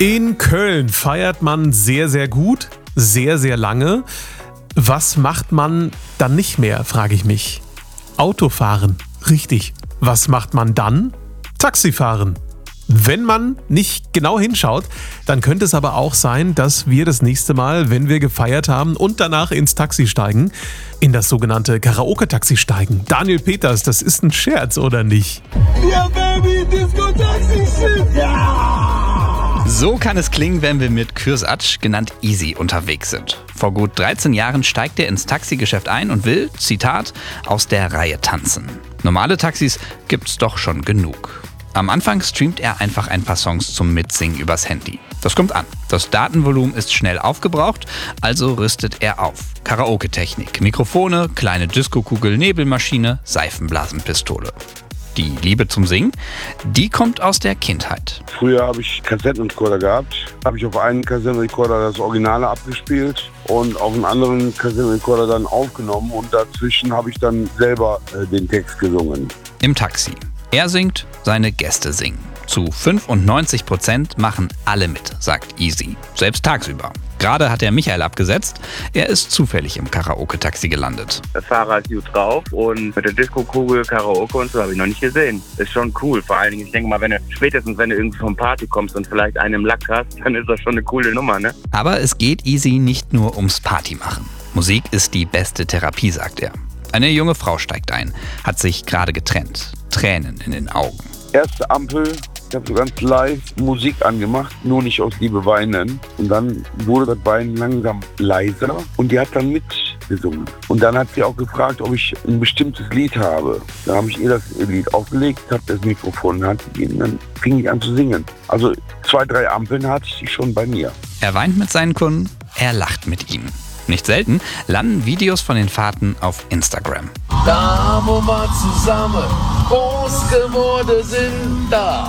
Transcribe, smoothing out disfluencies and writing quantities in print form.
In Köln feiert man sehr, sehr gut, sehr, sehr lange. Was macht man dann nicht mehr, frage ich mich. Autofahren, richtig. Was macht man dann? Taxifahren. Wenn man nicht genau hinschaut, dann könnte es aber auch sein, dass wir das nächste Mal, wenn wir gefeiert haben und danach ins Taxi steigen, in das sogenannte Karaoke-Taxi steigen. Daniel Peters, das ist ein Scherz, oder nicht? Ja, Baby, Disco-Taxi-Shit, ja! So kann es klingen, wenn wir mit Kürsatsch, genannt Easy, unterwegs sind. Vor gut 13 Jahren steigt er ins Taxigeschäft ein und will, Zitat, aus der Reihe tanzen. Normale Taxis gibt's doch schon genug. Am Anfang streamt er einfach ein paar Songs zum Mitsingen übers Handy. Das kommt an. Das Datenvolumen ist schnell aufgebraucht, also rüstet er auf. Karaoke-Technik, Mikrofone, kleine Diskokugel, Nebelmaschine, Seifenblasenpistole. Die Liebe zum Singen, die kommt aus der Kindheit. Früher habe ich Kassettenrekorder gehabt. Habe ich auf einen Kassettenrekorder das Originale abgespielt und auf einen anderen Kassettenrekorder dann aufgenommen. Und dazwischen habe ich dann selber den Text gesungen. Im Taxi. Er singt, seine Gäste singen. Zu 95% machen alle mit, sagt Easy. Selbst tagsüber. Gerade hat er Michael abgesetzt. Er ist zufällig im Karaoke-Taxi gelandet. Der Fahrer ist gut drauf und mit der Disco-Kugel, Karaoke und so habe ich noch nicht gesehen. Ist schon cool. Vor allen Dingen, ich denke mal, spätestens wenn du irgendwie vom Party kommst und vielleicht einen im Lack hast, dann ist das schon eine coole Nummer, ne? Aber es geht Easy nicht nur ums Partymachen. Musik ist die beste Therapie, sagt er. Eine junge Frau steigt ein, hat sich gerade getrennt. Tränen in den Augen. Erste Ampel, ich habe so ganz live Musik angemacht, nur nicht aus Liebe weinen. Und dann wurde das Weinen langsam leiser und die hat dann mitgesungen. Und dann hat sie auch gefragt, ob ich ein bestimmtes Lied habe. Da habe ich ihr das Lied aufgelegt, habe das Mikrofon in die Hand gegeben, dann fing ich an zu singen. Also 2, 3 Ampeln hatte ich die schon bei mir. Er weint mit seinen Kunden, er lacht mit ihnen. Nicht selten landen Videos von den Fahrten auf Instagram. Da, wo wir zusammen groß geworden sind, da